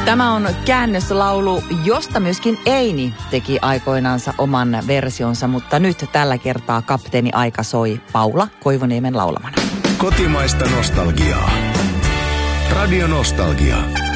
Tämä on käännöslaulu, josta myöskin Eini teki aikoinansa oman versionsa, mutta nyt tällä kertaa Kapteeni Aika soi Paula Koivuniemen laulamana. Kotimaista nostalgiaa. Radio Nostalgia.